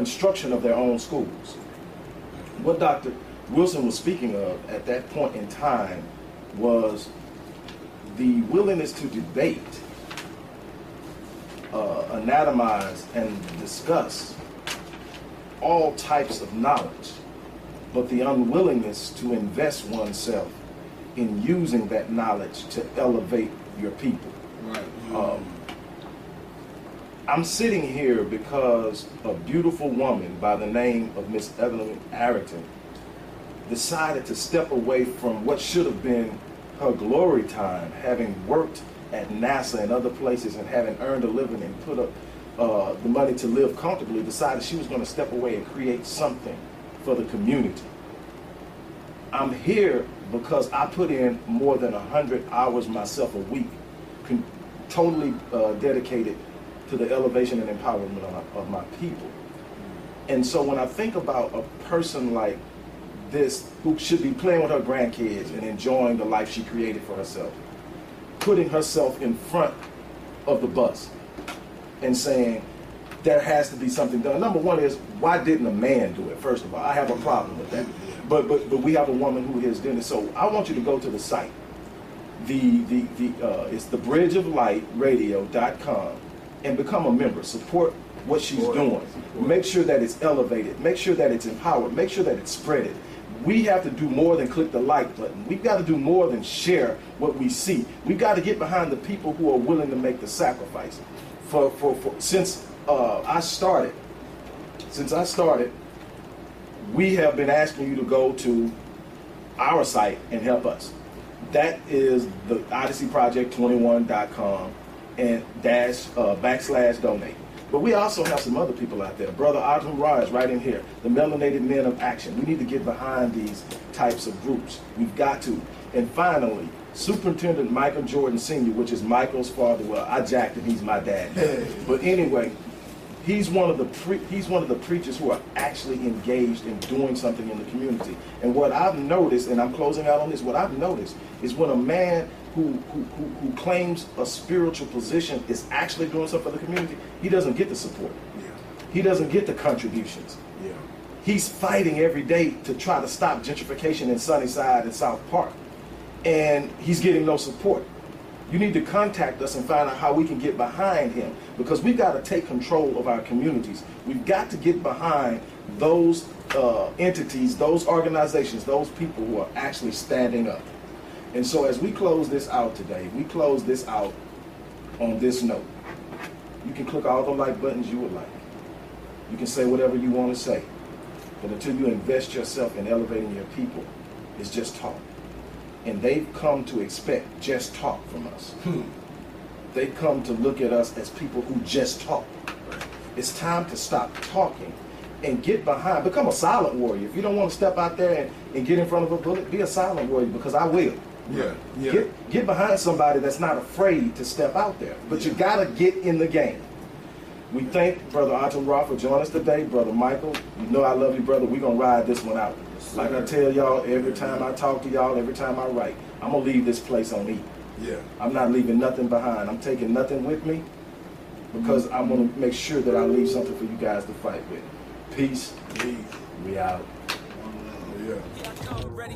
construction of their own schools. What Dr. Wilson was speaking of at that point in time was the willingness to debate, anatomize, and discuss all types of knowledge, but the unwillingness to invest oneself in using that knowledge to elevate your people. Right. I'm sitting here because a beautiful woman by the name of Miss Evelyn Arrington decided to step away from what should have been her glory time, having worked at NASA and other places and having earned a living and put up the money to live comfortably, decided she was going to step away and create something for the community. I'm here because I put in more than 100 hours myself a week, totally dedicated to the elevation and empowerment of my people. And so when I think about a person like this who should be playing with her grandkids and enjoying the life she created for herself, putting herself in front of the bus and saying there has to be something done. Number one is, why didn't a man do it? First of all, I have a problem with that. But we have a woman who has done it. So I want you to go to the site. It's thebridgeoflightradio.com and become a member. Support what she's doing. Make sure that it's elevated. Make sure that it's empowered. Make sure that it's spreaded. We have to do more than click the like button. We've got to do more than share what we see. We've got to get behind the people who are willing to make the sacrifice. Since I started, we have been asking you to go to our site and help us. That is the odysseyproject21.com and /donate. But we also have some other people out there. Brother Atum Raj right in here, the Melanated Men of Action. We need to get behind these types of groups. We've got to. And finally, Superintendent Michael Jordan Sr., which is Michael's father. Well, I jacked him, he's my dad. But anyway, he's one of the preachers who are actually engaged in doing something in the community. And what I've noticed, and I'm closing out on this, what I've noticed is when a man who claims a spiritual position is actually doing something for the community, he doesn't get the support. Yeah. He doesn't get the contributions. Yeah. He's fighting every day to try to stop gentrification in Sunnyside and South Park, and he's getting no support. You need to contact us and find out how we can get behind him, because we've got to take control of our communities. We've got to get behind those entities, those organizations, those people who are actually standing up. And so as we close this out today, we close this out on this note. You can click all the like buttons you would like. You can say whatever you want to say. But until you invest yourself in elevating your people, it's just talk. And they've come to expect just talk from us. They've come to look at us as people who just talk. It's time to stop talking and get behind. Become a silent warrior. If you don't want to step out there and get in front of a bullet, be a silent warrior, because I will. Yeah. Get behind somebody that's not afraid to step out there. But you got to get in the game. We thank Brother Atum Ra for joining us today. Brother Michael, you know I love you, brother. We're going to ride this one out. Like I tell y'all, every time I talk to y'all, every time I write, I'm going to leave this place on E. Yeah. I'm not leaving nothing behind. I'm taking nothing with me, because I want to make sure that I leave something for you guys to fight with. Peace. We out. Yeah.